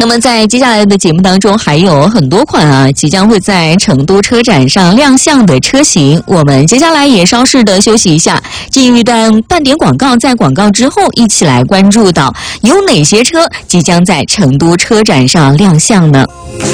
那么在接下来的节目当中，还有很多款即将会在成都车展上亮相的车型。我们接下来也稍事的休息一下，进入一段半点广告，在广告之后一起来关注到有哪些车即将在成都车展上亮相呢？